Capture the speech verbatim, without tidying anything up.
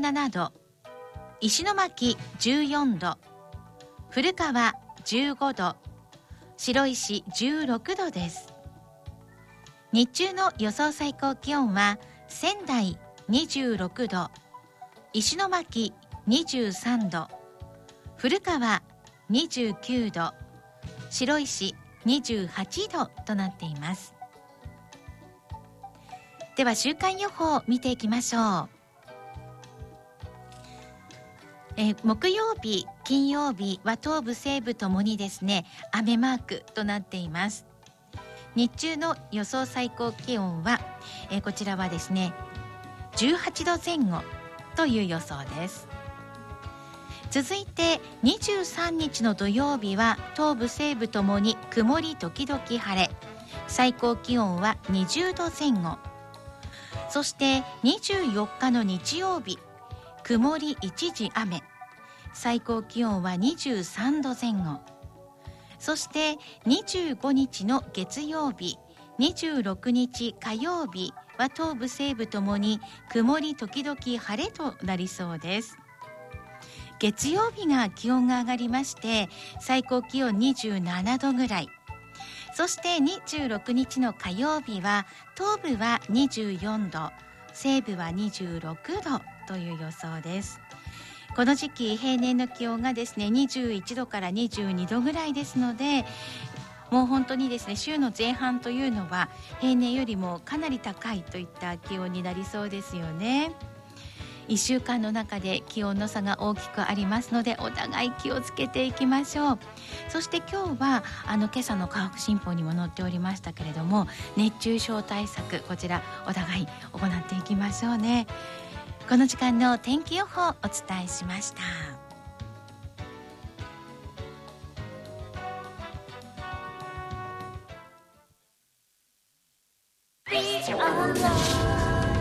ななど、石巻じゅうよんど、古川じゅうごど、白石じゅうろくどです。日中の予想最高気温は仙台にじゅうろくど、石巻にじゅうさんど、古川にじゅうきゅうど、白石にじゅうはちどとなっています。では週間予報を見ていきましょう。え木曜日、金曜日は東部西部ともにですね、雨マークとなっています。日中の予想最高気温は、えこちらはですねじゅうはちどぜん後という予想です。続いてにじゅうさんにちの土曜日は東部西部ともに曇り時々晴れ、最高気温はにじゅうどぜん後。そしてにじゅうよっかの日曜日、曇り一時雨、最高気温はにじゅうさんどぜん後。そしてにじゅうごにちの月曜日、にじゅうろくにち火曜日は東部西部ともに曇り時々晴れとなりそうです。月曜日が気温が上がりまして、最高気温にじゅうななどぐらい。そしてにじゅうろくにちの火曜日は東部はにじゅうよんど、西部はにじゅうろくどという予想です。この時期平年の気温がですねにじゅういちどからにじゅうにどぐらいですので、もう本当にですね週の前半というのは平年よりもかなり高いといった気温になりそうですよね。いっしゅうかんの中で気温の差が大きくありますので、お互い気をつけていきましょう。そして今日はあの今朝の科学新報にも載っておりましたけれども、熱中症対策、こちらお互い行っていきましょうね。この時間の天気予報をお伝えしました。 Beach on love